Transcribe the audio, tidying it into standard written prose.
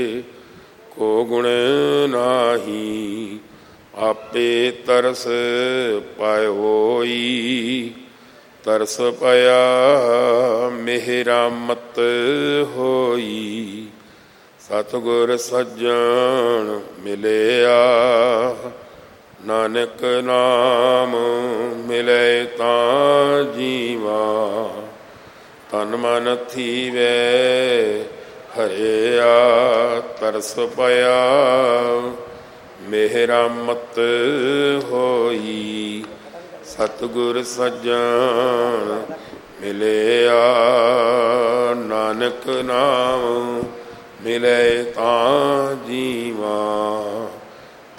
ਕੋ ਗੁਣ ਨਾਹੀ। ਆਪੇ ਤਰਸ ਪਾਇ ਹੋਈ, ਤਰਸ ਪਾਇਆ ਮਿਹਰਾਮਤ ਹੋਈ। ਸਤਿਗੁਰ ਸੱਜਣ ਮਿਲਿਆ, ਨਾਨਕ ਨਾਮ ਮਿਲੇ ਤਾਂ ਜੀਵਾ। ਤਨ ਮਨ ਥੀਵੈ ਹਰਿਆ, ਤਰਸ ਪਾਇਆ ਮਿਹਰਾਮਤ ਹੋਈ। ਸਤਿਗੁਰ ਸੱਜਣ ਮਿਲਿਆ, ਨਾਨਕ ਨਾਮ ਮਿਲੇ ਤਾਂ ਜੀਵਾ।